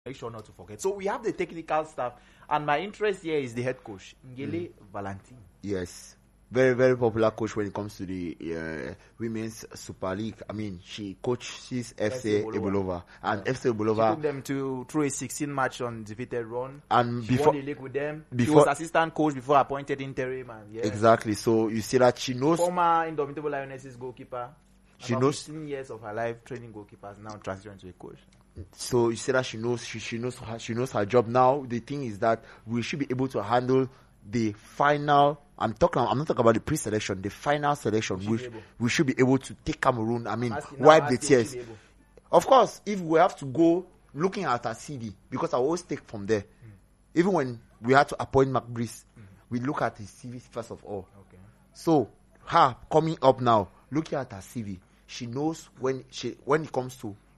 make sure not to forget. So we have the technical staff, and my interest here is the head coach, Ngele Valentin. Yes. Very, very popular coach when it comes to the Women's Super League. I mean, she coaches FC Ebulova. And FC Ebulova... She took them through a 16-match undefeated run. And she won the league with them. She was assistant coach before appointed interim. And Exactly. So you see that she knows... Former Indomitable Lionesses goalkeeper. She knows... 15 years of her life training goalkeepers, now transition to a coach. So you see that she knows her job. Now the thing is that we should be able to handle the final... I'm not talking about the pre-selection, the final selection. We should be able to take Cameroon. I mean, wipe the tears. Of course, if we have to go looking at our CV, because I always take from there. Even when we had to appoint McBreeze, we look at his CV first of all. Okay. So, her coming up now, looking at her CV, she knows when it comes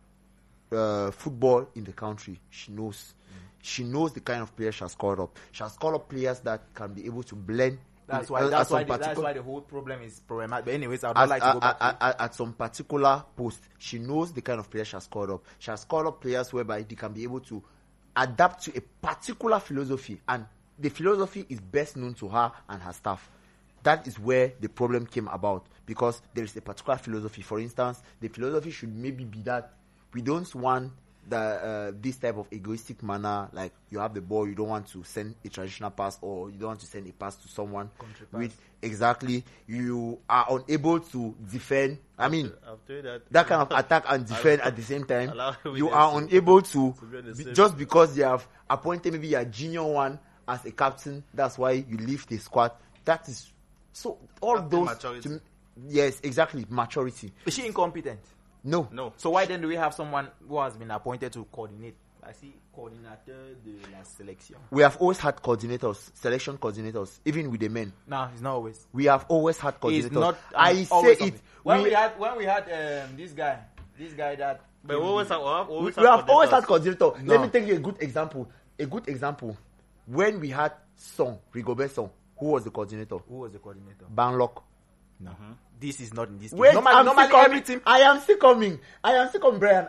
to football in the country, she knows. She knows the kind of players she has called up. She has called up players that can be able to blend. That's why the whole problem is problematic. But anyways, I would like to go back at some particular post. She knows the kind of players she has called up. She has called up players whereby they can be able to adapt to a particular philosophy, and the philosophy is best known to her and her staff. That is where the problem came about, because there is a particular philosophy. For instance, the philosophy should maybe be that we don't want this type of egoistic manner, like you have the ball, you don't want to send a traditional pass, or you don't want to send a pass to someone with exactly you are unable to defend. I mean, that kind of attack and defend at the same time. You are unable to just because you have appointed maybe a junior one as a captain. That's why you leave the squad. That is so all those. Yes, exactly, maturity. Is she incompetent? No. So why then do we have someone who has been appointed to coordinate? I see coordinateur de la sélection. We have always had coordinators, selection coordinators, even with the men. No, it's not always. We have always had coordinators. It's not. I say it. When we had this guy that. But we always have had coordinators. No. Let me take you a good example. When we had Rigobert Song, who was the coordinator? Banlock. No. This is not in this. Wait, normally everything. I am still coming, Brian.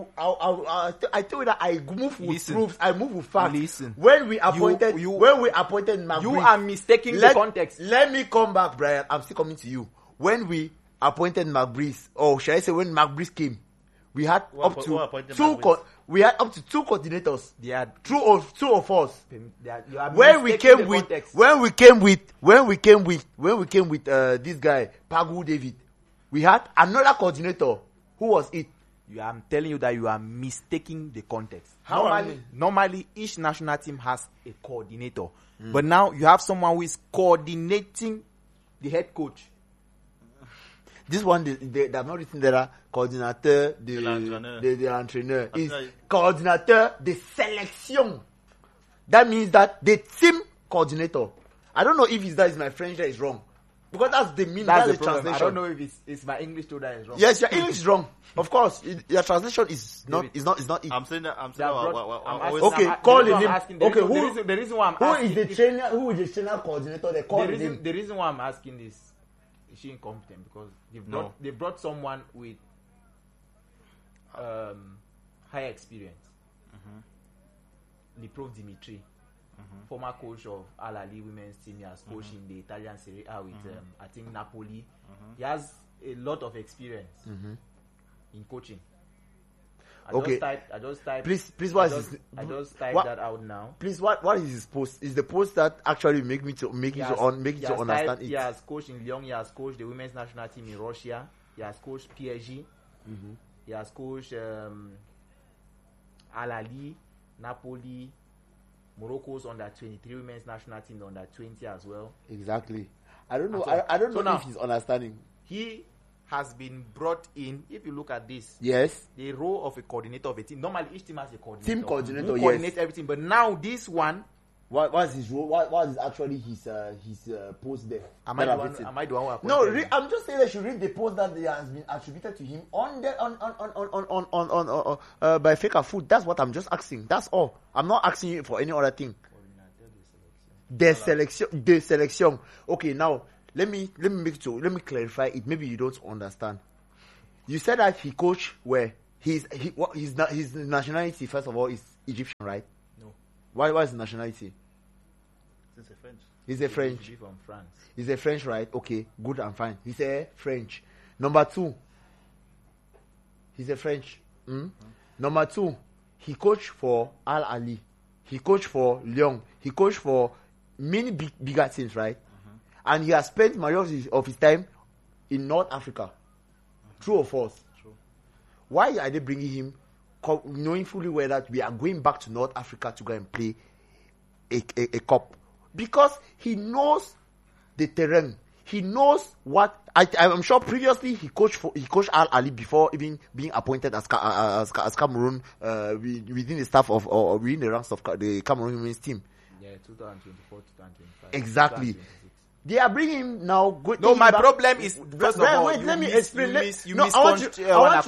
I tell you that I move with proofs. I move with facts. Listen. When we appointed McBreeze, you are mistaking the context. Let me come back, Brian. I'm still coming to you. When we appointed McBreeze, or shall I say when McBreeze came, we had up to two coordinators. They had two of us. When we came with this guy Pagu David, we had another coordinator. Who was it? I'm telling you that you are mistaking the context. How Normally, each national team has a coordinator, but now you have someone who is coordinating the head coach. This one, they have not written there, coordinateur de l'entraîneur. Is coordinateur de sélection. That means that the team coordinator. I don't know if that is my French that is wrong. Because that's the meaning, that's the translation. I don't know if it's my English too that is wrong. Yes, your English is wrong. Of course, your translation is not it. I'm saying that. Okay, call him. Okay, the reason why I'm asking who is the trainer coordinator? They call him. The reason why I'm asking this. Is she incompetent? Because they brought someone with higher experience. Liprov Dimitri, former coach of Al Ahly women's team. He has coached in the Italian Serie A with I think Napoli. He has a lot of experience in coaching. I just typed. Please, what is his? I just typed that out now. Please, what is his post? Is the post that actually make you to understand it? He has coached in Lyon. He has coached the women's national team in Russia. He has coached PSG. He has coached Al Ahly, Napoli, Morocco's under 23 women's national team, the under 20 as well. Exactly. I don't know. I don't know if he's understanding. He has been brought in. If you look at this, yes, the role of a coordinator of a team. Normally, each team has a coordinator. Team coordinator, who coordinates everything. But now this one, what's his role? What is actually his post there? Am I the one? No, I'm just saying that you read the post that has been attributed to him on by Faker Food. That's what I'm just asking. That's all. I'm not asking you for any other thing. The selection. Okay, now. Let me clarify it. Maybe you don't understand. You said that he coached where his nationality first of all is Egyptian, right? No. Why is his nationality? He's a French. He's a French. He from France. He's a French, right? Okay, good and fine. He's a French. Number 2, he's a French. Number 2, he coached for Al Ali. He coached for Lyon. He coached for many bigger teams, right? And he has spent majority of his time in North Africa. True or false? True. Why are they bringing him, knowing fully well that we are going back to North Africa to go and play a cup? Because he knows the terrain. He knows what. I'm sure previously he coached Al Ali before even being appointed as Cameroon within the staff of or within the ranks of the Cameroon women's team. Yeah, 2024, 2025. Exactly. 2026. They are bringing him now. No, my problem is first of all, let me explain. I want to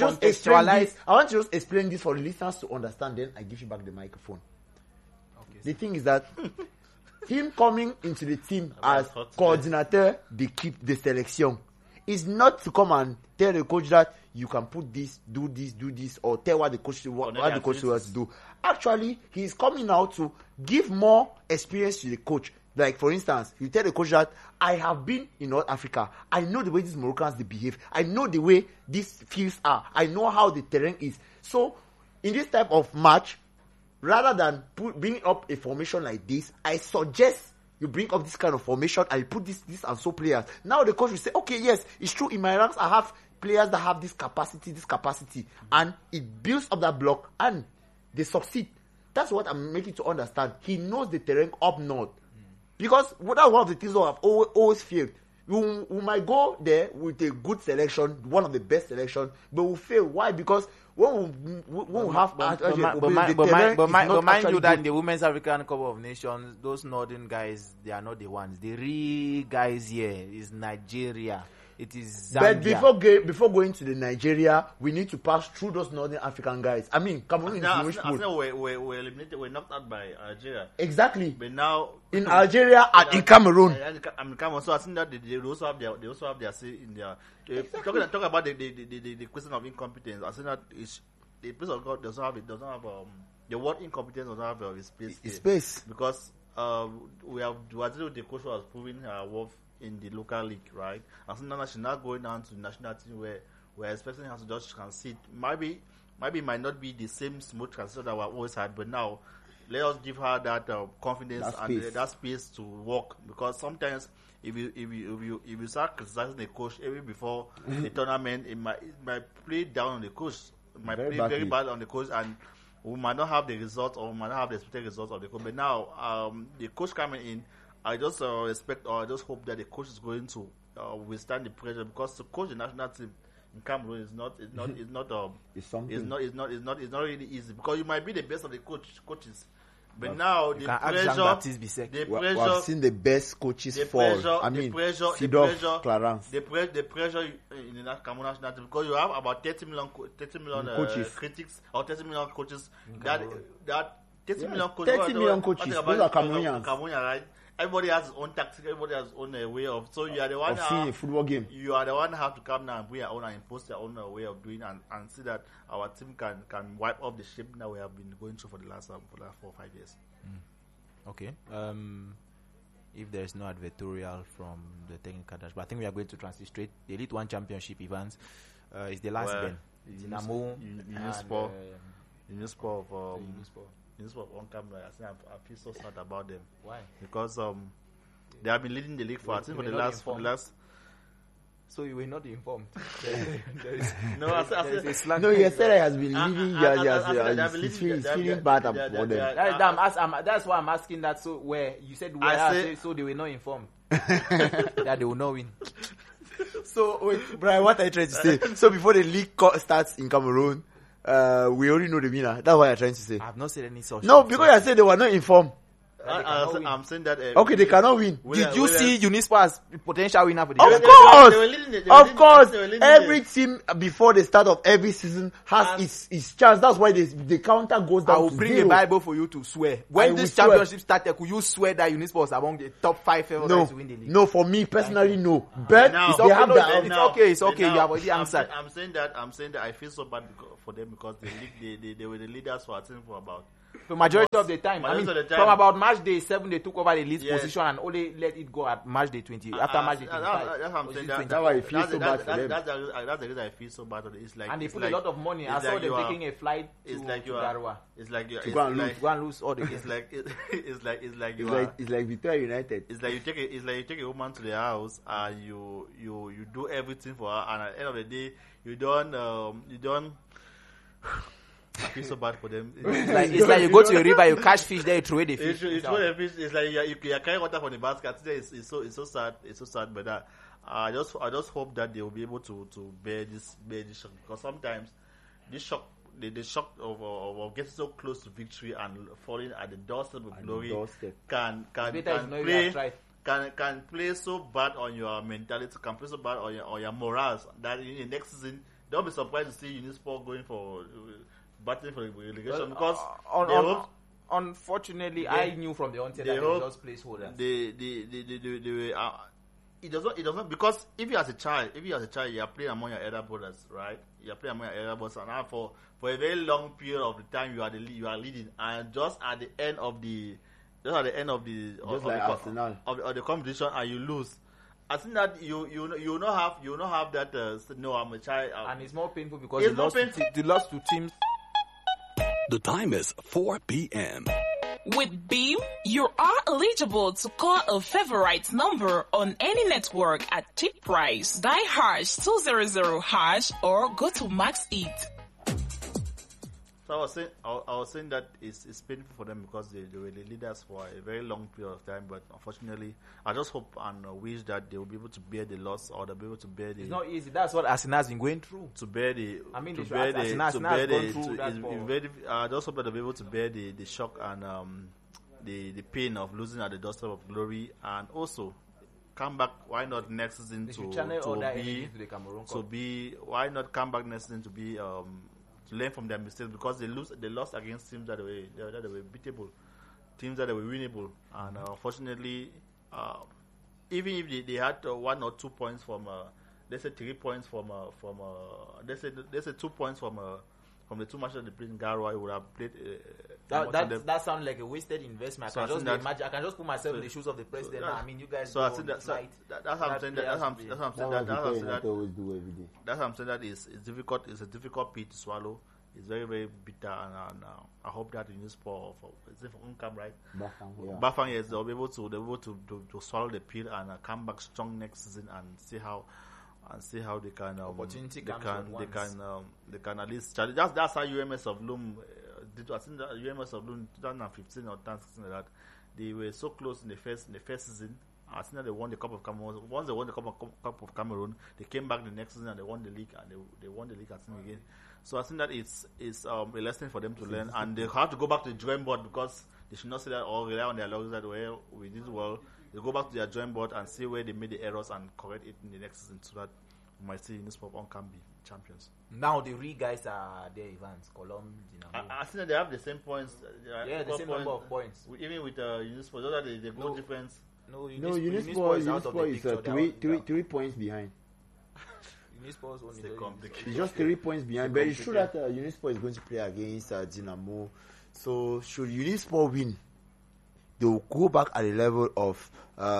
just explain this for the listeners to understand. Then I give you back the microphone. Okay. The thing is that him coming into the team as coordinator, the selection, is not to come and tell the coach that you can put this, do this, or tell what the coach wants to do. Actually, he is coming out to give more experience to the coach. Like, for instance, you tell the coach that I have been in North Africa. I know the way these Moroccans they behave. I know the way these fields are. I know how the terrain is. So, in this type of match, rather than bringing up a formation like this, I suggest you bring up this kind of formation and you put this and so players. Now the coach will say, okay, yes, it's true. In my ranks, I have players that have this capacity, and it builds up that block and they succeed. That's what I'm making to understand. He knows the terrain up north. Because that's one of the things that I've always feared. We might go there with a good selection, one of the best selections, but we'll fail. Why? Because when we have mind you that in the Women's African Cup of Nations, those northern guys, they are not the ones. The real guys here is Nigeria. It is Zambia. But before going to the Nigeria, we need to pass through those northern African guys. I mean, Cameroon is we're eliminated. We're knocked out by Algeria. Exactly. But now in Algeria and in Cameroon. So I think that they also have their say in their. Talk about the question of incompetence. I think that the place of God doesn't have the word incompetence doesn't have its space. Space because we have the coach was proving her worth in the local league, right? And so now she's not going down to the national team where we're expecting her to just concede. Maybe it might not be the same smooth transition that we always had, but now let us give her that confidence and that space to work. Because sometimes if you start criticizing the coach even before the tournament, it might play down on the coach. It might play very bad on the coach, and we might not have the results or we might not have the expected results of the coach. But now the coach coming in, I just expect or I just hope that the coach is going to withstand the pressure, because to coach the national team in Cameroon is not really easy, because you might be the best of the coaches, but now the pressure. I've seen the best coaches fall. I mean, Sidorf, Clarence. The pressure in the Cameroon national team, because you have about 30 million critics or 30 million coaches. That 30 million coaches. 30 million coaches. Those are Cameroonians, right? Everybody has his own tactic. Everybody has his own way of. So you are the one seeing a football game. You are the one who have to come now and bring your own and impose your own way of doing and see that our team can wipe off the ship that we have been going through for the last 4 or 5 years. Okay. If there is no advertorial from the technical dashboard, I think we are going to transit straight. The Elite One Championship events is the last event. Dinamo, Unisport on camera. I feel so sad about them. Why? Because they have been leading the league for the last. So you were not informed. No, yesterday has been leading. He's feeling bad about them. That's why I'm asking that. So where you said so they were not informed that they will not win. So wait, Brian, what are you trying to say? So before the league starts in Cameroon, we already know the winner. That's what you're trying to say. I have not said any such. No, because you said they were not informed. I'm saying that. Okay, they cannot win. Did you see Unisport as potential winner for the game? Of course. Every team before the start of every season has its chance. That's why the counter goes down. I will bring 0. A Bible for you to swear. When this championship started, could you swear that Unisport is among the top 5 favorites to win the league? No, for me personally, no. But it's okay. You have already answered. I'm saying that I feel so bad for them because they were the leaders for I think for about The majority of the time. Majority of the time. From about match day 7, they took over the lead Yes. position and only let it go at match day 20. After match day 25. That's what I'm saying. That's why it feels so bad for them. That's the reason I feel so bad for them. It's like And they it's put like, a lot of money. I it's saw like them you are- taking a flight It's to like you are. Garwa. It's like you. To go and lose. Go and lose all the It's games. like it's like you It's are. like it's like Victoria United. It's like you take a woman to the house and you do everything for her, and at the end of the day you don't. I feel so bad for them. It's like you go to a river, you catch fish, there you throw away the fish. It's what a fish. It's like you are carrying water from the basket. It's so sad. It's so sad. But I just hope that they will be able to bear this shock, because sometimes this shock, the shock of getting so close to victory and falling at the doorstep of glory can play so bad on your mentality, can play so bad on your morals that in the next season don't be surprised to see Unisport going for battling for the relegation, because unfortunately, I knew from the onset that they were just placeholders. It doesn't, because if you as a child you are playing among your elder brothers, right? You are playing among your elder brothers, and now for a very long period of the time you are leading, and just at the end of the competition, and you lose. I think that you not have that. No, I'm a child, and it's more painful because it's they lost to teams. The time is 4 p.m. With Beam, you are eligible to call a favorite number on any network at cheap price. Dial #200# or go to Max It. So I was saying that it's painful for them because they were the leaders for a very long period of time. But unfortunately, I just hope and wish that they will be able to bear the loss, or they'll be able to bear the. It's not easy. That's what Arsenal has been going through. To bear the. I mean, I just hope that they'll be able to bear the shock and the pain of losing at the doorstep of glory, and also come back. Why not next season why not come back next season to be to learn from their mistakes, because they lost against teams that were beatable, teams that were winnable, and unfortunately, even if they had 1 or 2 points from let's say 3 points from let's say 2 points from the 2 matches they played in Garwa, it would have played. That sounds like a wasted investment. I can just put myself in the shoes of the president. I mean, you guys. So I think that's how I'm saying that. That's how I'm saying that is difficult. It's a difficult pill to swallow. It's very, very bitter, and I hope that in this for Uncam, right? Bafang, yes, they'll be able to swallow the pill and come back strong next season and see how they can they can at least challenge. That's how UMS of Loom did. I think that UMS of Loom 2015 or 2016 like that, they were so close in the first season. I think that they won the Cup of Cameroon. Once they won the Cup of Cameroon, they came back the next season and they won the league, and they won the league I think again. So I think that it's a lesson for them to learn, and they have to go back to the drawing board, because they should not say that or rely on their logic that we did well. They go back to their drawing board and see where they made the errors and correct it in the next season, so that we might see Unisport can be champions. Now the real guys are there, Evans, Colom, Dinamo. I think that they have the same points. The same number of points. Even with Unisport, those are the goal difference. Unisport is 3 points behind. Unisport's only it's just 3 points behind, but it's true that Unisport is going to play against Dinamo. So should Unisport win, they will go back at the level of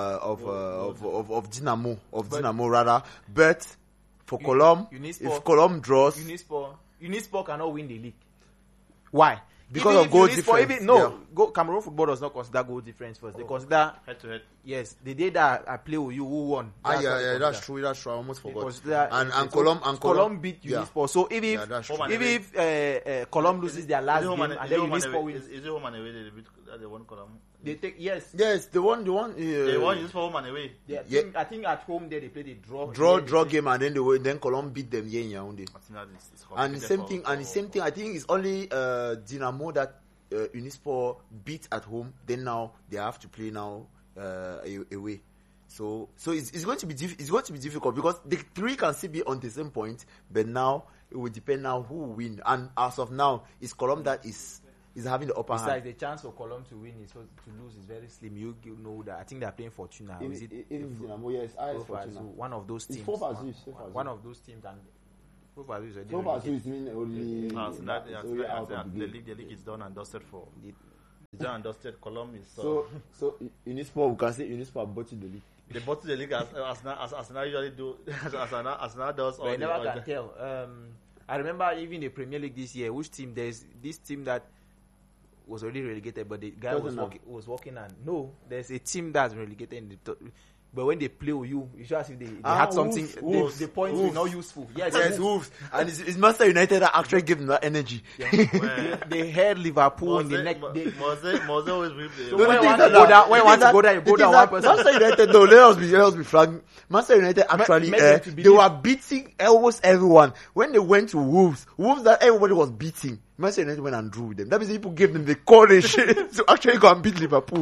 Dinamo rather. But for Colom, if Colom draws, Unisport cannot win the league. Why? Because of goal difference. Cameroon football does not consider goal difference first. They consider head to head. Yes, the day that I play with you, who won? That's true. I almost forgot. And Colom beat Unisport. So if Colom loses their last game and then Unisport wins, is it home and away? They won Colom. They take yes. They won. They won Unisport home and away. I think at home there they played a draw game, and then Colom beat them here in Yaoundé. And the same thing. I think it's only Dinamo that Unisport beat at home. Then now they have to play now away. So it's going to be difficult, because the three can still be on the same point, but now it will depend now who will win. And as of now, it's Colom that is having the upper hand. Besides, the chance for Colom to win to lose is very slim. You know that. I think they're playing Fortuna. Dinamo, yes, Fortuna. So one of those teams. One of those teams, and So far, it's already So far, so relegated. it's mean only. So only out of the the game. league is done and dusted for. It's done and dusted. Column is So Unisport, we can say Unisport bought the league. they bought the league as now usually do as now does. But you never can tell. I remember even the Premier League this year, which team, there's this team that was already relegated, but the guy was working on. No, there's a team that's relegated in the top. But when they play with you, it's just as if they had something. Wolves. The points were not useful. Yes, Yes, Wolves. And it's Manchester United that actually gave them that energy. they had Liverpool in the neck. Mose always whip the. So when you want to go down, when you want to go down, you go down one person. Manchester United, no, let us be frank. Manchester United actually, they were beating almost everyone. When they went to Wolves that everybody was beating, Manchester United went and drew with them. That means people gave them the courage to actually go and beat Liverpool.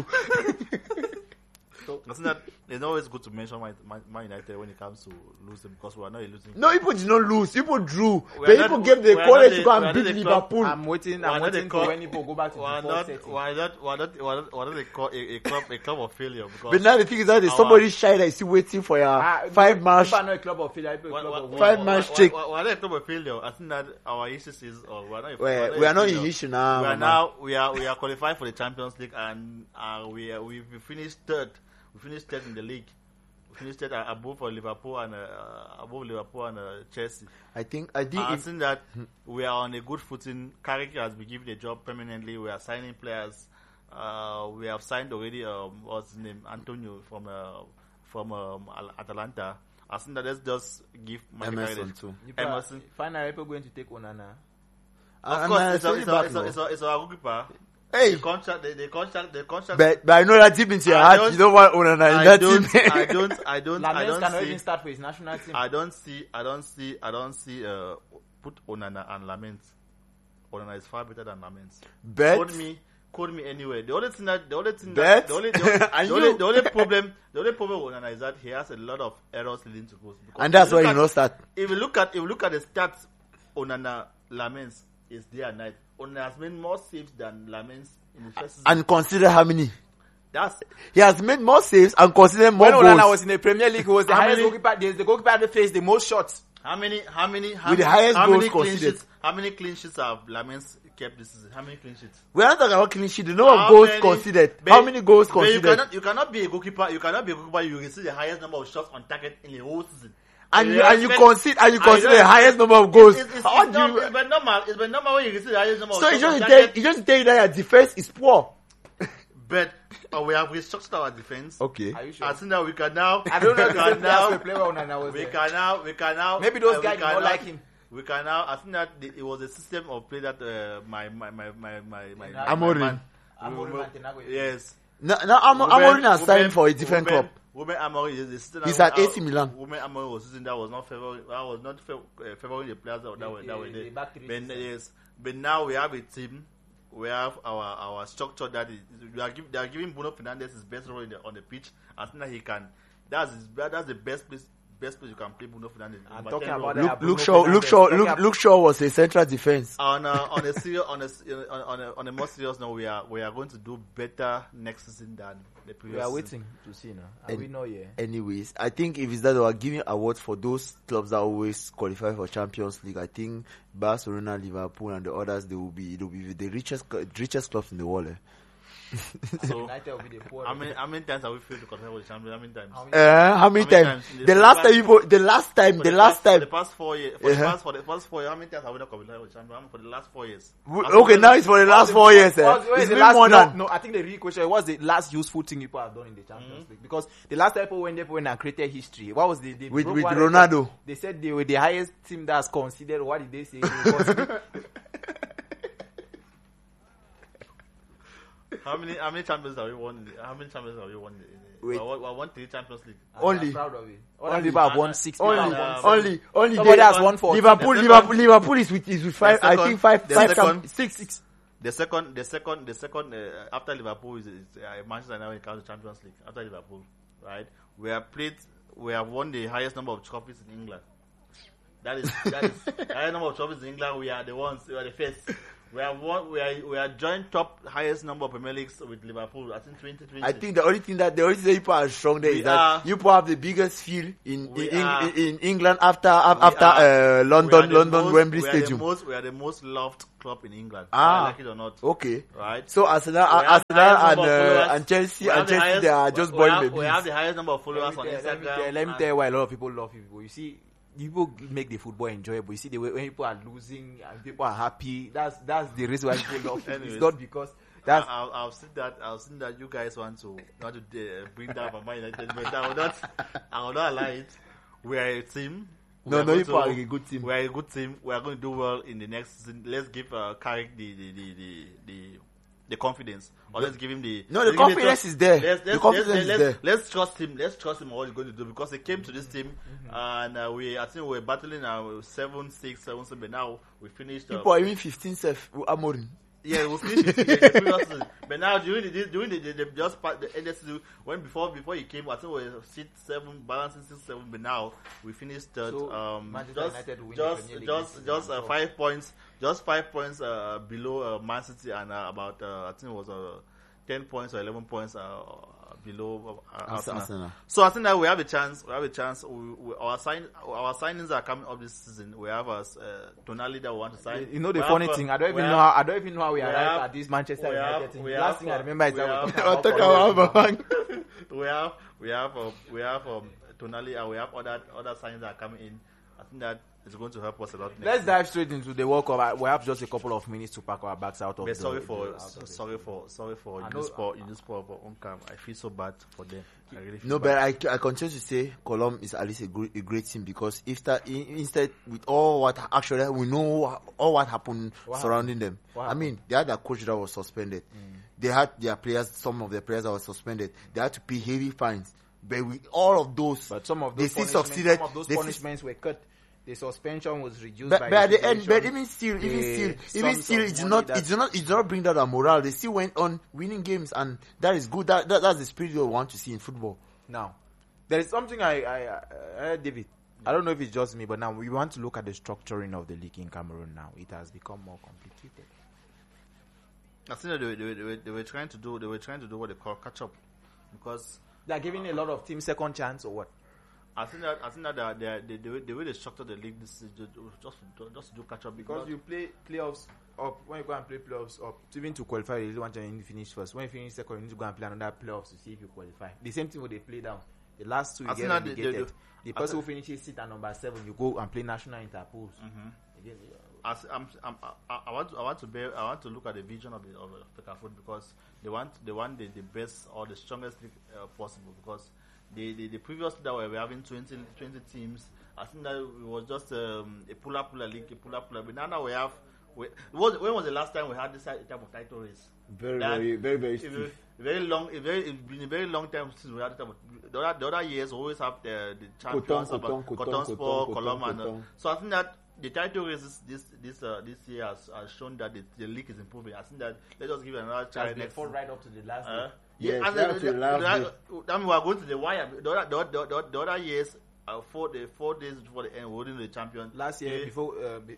Isn't that it's always good to mention Man United when it comes to losing because we are not a losing. No, people did not lose. People drew. But people gave the courage to go and beat Liverpool. I'm waiting for when people go back to the fourth setting. Why not they call a club of failure? Because But now the thing is that there's somebody shy that is still waiting for your 5-match. Not a club of failure, a club of winning. 5-match check. Why not a club of failure? I think that our issue is We are not in issue now. We are qualified for the Champions League and we finished third. We finished third in the league. We finished third above Liverpool and Chelsea. I think I think that we are on a good footing. Carrick has been given a job permanently. We are signing players. We have signed already. What's his name? Antonio from Atalanta. I think that let's just give Emerson too. Emerson. Finally, people going to take Onana. Of course, it's our goalkeeper. Hey, The contract. but I know that deep into your heart, you don't want Onana in that team. I don't Lamens cannot see. even start for his national team. I don't see. Put Onana and Lamens. Onana is far better than Lamens. Bet. Call me anyway. The only Bet. problem with Onana is that he has a lot of errors leading to goals. Because And that's why you know start. If you look at the stats, Onana Lamens is day and night. Onana has made more saves than Lamens in the first season. And consider how many. He has made more saves and consider more When goals. Onana was in the Premier League, he was the highest goalkeeper. There's the goalkeeper that faced the most shots. How many clean sheets? How many clean sheets have Lamens kept this season? How many clean sheets? We are not talking about clean sheet. The number of goals considered. How many goals considered? You cannot be a goalkeeper. You receive the highest number of shots on target in the whole season. And you consider the highest number of goals. It's been normal. It's been normal when you receive the highest number of shots on target. It just tell you that your defense is poor. But we have restructured our defense. Okay. Are you sure? I think that we can now. I don't know if the player Onana was We there. can now. Maybe those guys do not like him. We can now. I think that it was a system of play that my Amorim. Yes. Now Amorim has signed for a different club. Women Amorim is the system. He's at AC Milan. Women Amorim was system that was not favoring the players that were there. But now we have a team. We have our structure that is. They are giving Bruno Fernandes his best role on the pitch. I think that he can. That's the best place you can play Bruno Fernandes. I'm talking about that. Luke Shaw was a central defense. On a more serious note, we are going to do better next season than the previous. We are season. waiting to see now. Are we not yet? Anyways, I think if it's that they are giving awards for those clubs that always qualify for Champions League, I think Barcelona, Liverpool, and the others they will be the richest clubs in the world. So, United will be the poor. how many times have we failed to qualify for the champions? How many times? How many times? The past 4 years. For the past 4 years, how many times have we not qualified for the champions? For the last 4 years. Okay, now it's for the last 4 years. It's been more than. No, I think the real question was the last useful thing people have done in the Champions League, because the last time people went and created history. What was the with Ronaldo? They said they were the highest team that's considered. What did they say? They considered, How many champions have we won? How many champions have we won? We won 3 Champions League. Only. I'm proud of it. Other people have won 6. Only. Somebody has won 4. Liverpool is with 5. I think 5. 6. The second after Liverpool is Manchester United when it comes to Champions League. After Liverpool, right? We have won the highest number of trophies in England. That is the highest number of trophies in England. We are the first. We are joint top highest number of Premier Leagues with Liverpool. I think 2020. I think the only thing that people are strong there is that you have the biggest field in England after London Wembley Stadium. We are the most loved club in England. Like it or not. Okay. Right. So Arsenal and Chelsea they are just boiling babies. We have the highest number of followers on Instagram. Let me tell you why a lot of people love people. You see, people make the football enjoyable. You see, the way when people are losing and people are happy, that's the reason why people love it. It's not because that's. I've seen that you guys want to bring down my mind, but I will not allow it. We are a team. You are a good team. We are a good team. We are going to do well in the next season. Let's give Carrick the confidence, or let's give him the. No, the confidence is there. The confidence is there. Let's trust him. Let's trust him on what he's going to do, because he came to this team, and I think we were battling 7-6, 7-7. But now we finished. People are even 15 self Amorim. Yeah, we finished the previous season. But now during the just part the end of the season, when before he came, I think we were 6-7, balancing 6-7. But now we finished third. So, Manchester United win just 5 points, below Man City, and about I think it was 10 points or 11 points below Arsenal. So I think that we have a chance. Our signings are coming up this season. We have Tonali that we want to sign. You know the funny thing, I don't even know how we arrived at this Manchester United thing. Last thing I remember is that we have Tonali, and we have other signings that are coming in. I think that it's going to help us a lot. Let's dive straight into the World Cup. We have just a couple of minutes to pack our bags out of. Sorry for Unisport for Uncam. I feel so bad for them. I really feel but I continue to say Colomb is at least a great team, because instead with all what actually we know all what happened surrounding them. I mean, they had a coach that was suspended. They had some of their players that were suspended. They had to pay heavy fines. But with all of those, some of those punishments were cut. The suspension was reduced. But at the end, even still, it's not bring down the morale. They still went on winning games, and that is good. That's the spirit we want to see in football. Now, there is something David. I don't know if it's just me, but now we want to look at the structuring of the league in Cameroon. Now it has become more complicated. I think that they were trying to do what they call catch up, because they are giving a lot of teams second chance, or what? I think that the way they structure the league this is just to do catch up, because you play playoffs up. When you go and play playoffs up, even to qualify, you really want to finish first. When you finish second, you need to go and play another playoffs to see if you qualify. The same thing when they play down. The last two you get relegated. The person who finishes sit at number 7, you go and play national interpose. Again, I want to look at the vision of the CAF, because they want the best or the strongest league possible, because. The previous that we were having 20 teams. I think that it was just a puller league, But now we have. When was the last time we had this type of title race? Very stiff. It's been a very long time since we had this type of. The other years we always have the champions, Coton Sport, Colomb, so I think that the title race this year has shown that the league is improving. I think that let's just give it another try. They fall right up to the last. Yes, and then we are going to the wire. The other years, 4 days before the end, we were in the champion. Last year, before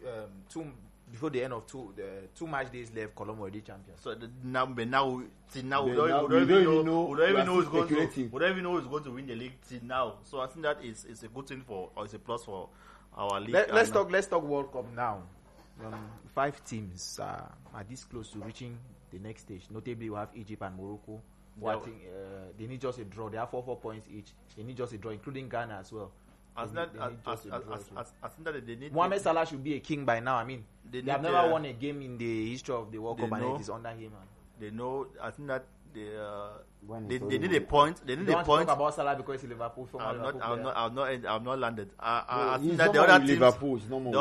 the end of two match days left, Colombo already champion. So now we don't even know who's going to win the league till now. So I think that is a good thing it's a plus for our league. Let's talk World Cup now. 5 teams are this close to reaching the next stage. Notably, we have Egypt and Morocco. I think they need just a draw. They have 4 points each. They need just a draw, including Ghana as well. I think that they need. Mohamed Salah should be a king by now. I mean, they have never won a game in the history of the World Cup, and it is under him. They know. I think that they need a point. They need a point. Talk about Salah because he's Liverpool. I've not landed. I think that the other teams. Liverpool.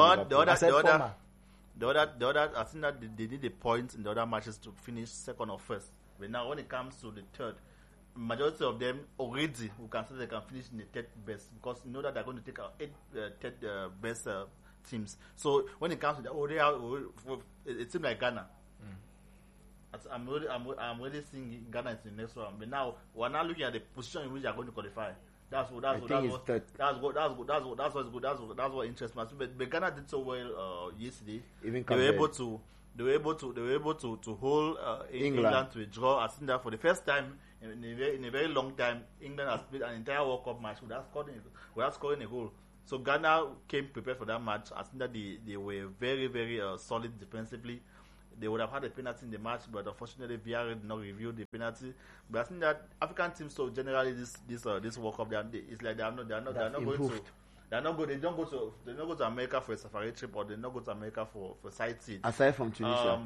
The other. I think that they need a point in the other matches to finish second or first. But now, when it comes to the third, majority of them already we can say they can finish in the third best, because you know that they're going to take out 8 third best teams. So when it comes to it seems like Ghana. I'm already seeing Ghana is in the next round. But now we're now looking at the position in which they are going to qualify. That's what interests me. But Ghana did so well yesterday. They were able to they were able to hold England to a draw. I think that for the first time in a very long time, England has played an entire World Cup match without scoring a goal. So Ghana came prepared for that match. I think that they were very, very solid defensively. They would have had a penalty in the match, but unfortunately VAR did not review the penalty. But I think that African teams, so generally this World Cup, it's like they're not going to. They don't go to America for a safari trip, or they don't go to America for sightseeing. Aside from Tunisia,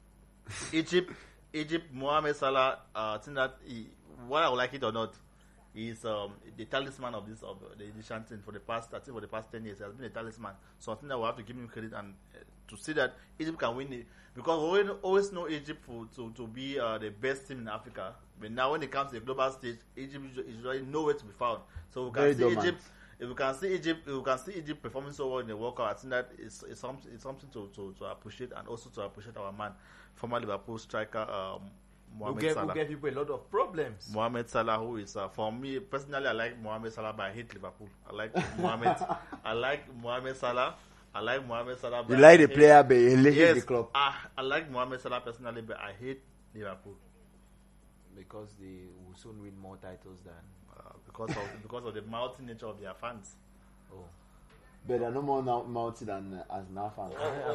Egypt, Mohamed Salah. I think that whether I like it or not, is the talisman of the Egyptian team for the past 10 years. He has been a talisman. So I think that we have to give him credit and to see that Egypt can win it, because we always know Egypt to be the best team in Africa. But now when it comes to the global stage, Egypt is really nowhere to be found. So we can see Egypt. If we can see Egypt performing so well in the World Cup, I think that it's something to appreciate, and also to appreciate our man, former Liverpool striker Mohamed Salah. Who gave people a lot of problems. Mohamed Salah, who is for me personally, I like Mohamed Salah, but I hate Liverpool. I like Mohamed Salah. But you like the player, but you hate the club. I like Mohamed Salah personally, but I hate Liverpool because they will soon win more titles than. Because of the mouthy nature of their fans. Oh, but they're no more mouthy than Arsenal fans.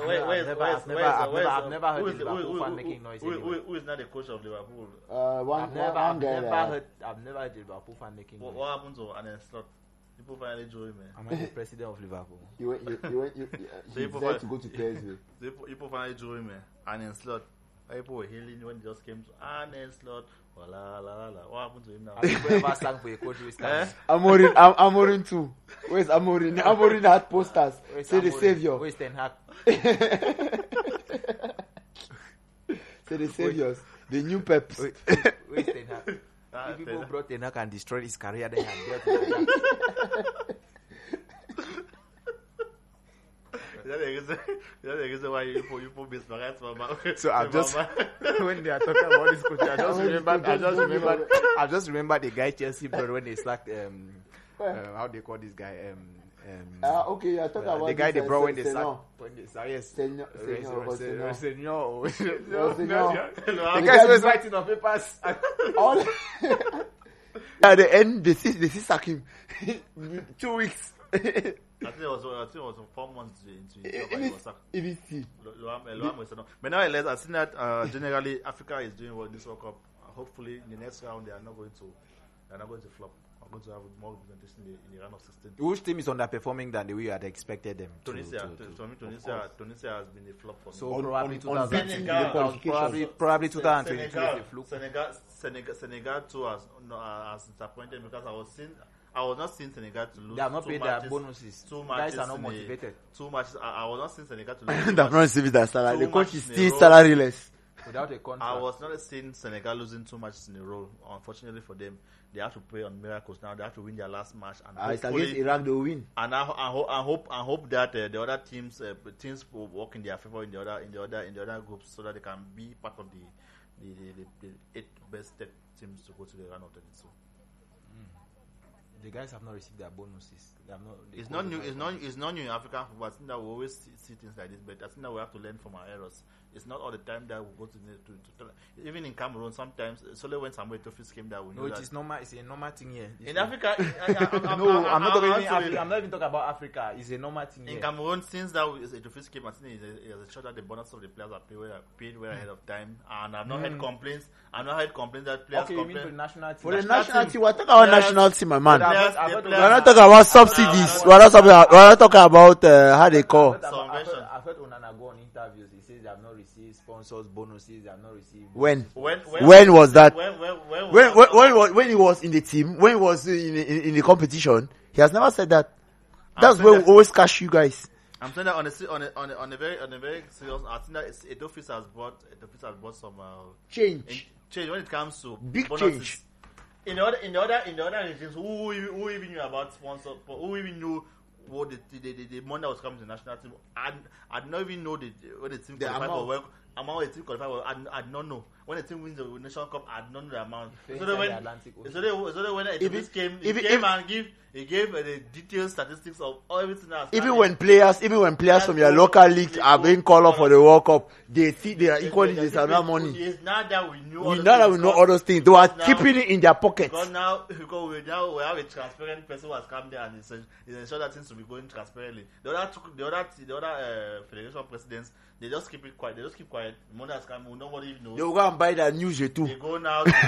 I've never heard Liverpool fan making noise. Who is not the coach of Liverpool? I've never heard Liverpool fan making noise. What happened to Arne Slot? People finally drew him. Am I the president of Liverpool? You decided to go to PSV. People finally drew him. Arne Slot. People were hailing when he just came to Arne Slot. What happened to him now? Have you ever sang for a coach who is Amorim too. Where's Amorim? Amorim had posters. Say the savior. Where's Ten Hag? Say the saviors. The new peps. Where's Ten Hag? If people brought Ten Hag and destroyed his career, they had dealt with that. Is that the reason why you put Miss Marat for So I'm just when they are talking about this coach, I just remember the guy Chelsea brought when they slacked how they call this guy okay, you're talking about the guy they brought when they Senor. Senor. The guy was writing on papers. At the end, they see sack him. 2 weeks. I think it was 4 months into it. But nonetheless, I think that generally Africa is doing well in this World Cup. Hopefully, in the next round they are not going to flop. We're going to have more representation in the round of 16. Which team is underperforming than the way you had expected them? Tunisia has been a flop for me. So probably 2022 Senegal too has disappointed, because I was not seeing Senegal to lose. They have not paid their bonuses. 2 matches. Guys are not motivated. 2 matches. I was not seeing Senegal to lose. They have not received their salary. The coach is still salaryless. Without a contract. I was not seeing Senegal losing 2 matches in a row. Unfortunately for them, they have to pray on miracles now. They have to win their last match, and it's against Iraq they will win. And I hope that the other teams will work in their favor in the other groups, so that they can be part of the 8 best teams to go to the round of 32. The guys have not received their bonuses. They have not. It's not new in African football. I think that we always see things like this, but I think that we have to learn from our errors. It's not all the time that we go to even in Cameroon. Sometimes it's only when Samuel Eto'o came that we know. No, it's normal. It's a normal thing here. In Africa, I'm not even talking about Africa. It's a normal thing here. In Cameroon, since that Eto'o came, I think it's a shot that the bonus of the players are paid well ahead of time, and I've not heard complaints. That players complain. You mean for the national team? For the national team, we're talking about national team, my man. We're not talking about subsidies. We're not talking about how they call. I've heard Onana go on interviews. He says they have not received sponsors, bonuses. They have not received. When was that? When he was in the team, when he was in the competition, he has never said that. That's where we always cash you guys. I'm saying that on a very serious. I think that Eto'o has brought some change when it comes to big bonuses. change. In the other regions, who even knew about sponsor? Who even knew what the money that was coming to the national team? I did not even know what the team qualified for. amount a team qualified. Well, I don't know. When a team wins the National Cup, I don't know the amount. Face So the when Atlantic Ocean. when a If team it- came, if he it- came if- and gave the detailed statistics of everything else. Even when players from your local leagues are being called up for the World Cup, they see they are equally there's another money. Yes, now that we knew We now that we know all those things, they are now- keeping it in their pockets. Because we have a transparent person who has come there and is ensured that things will be going transparently. The other federation presidents, they just keep it quiet. They just keep quiet. Money has come, nobody even knows. They will go and buy that news too. They go now.